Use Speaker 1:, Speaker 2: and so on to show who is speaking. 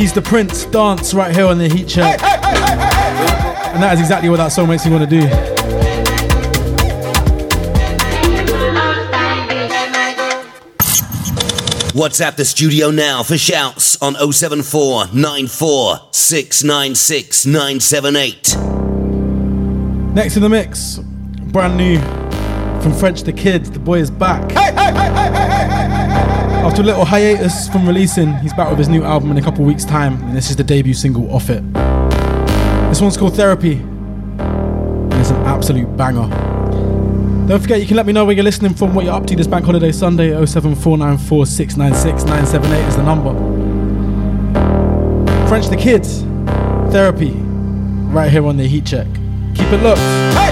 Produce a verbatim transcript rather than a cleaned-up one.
Speaker 1: He's the Prince, Dance, right here on the Heat Check. Hey, hey, hey, hey, hey, hey. And that is exactly what that song makes me want to do.
Speaker 2: WhatsApp the studio now for shouts on oh seven four nine four six nine six nine seven eight.
Speaker 1: Next in the mix, brand new from French the Kid, the boy is back. Hey, hey, hey, hey, hey, hey, hey, hey. After a little hiatus from releasing, he's back with his new album in a couple weeks' time, and this is the debut single off it. This one's called Therapy, and it's an absolute banger. Don't forget, you can let me know where you're listening from, what you're up to this bank holiday Sunday. oh seven four nine four six nine six nine seven eight is the number. French the Kid, Therapy, right here on the Heat Check. Keep it locked. Hey!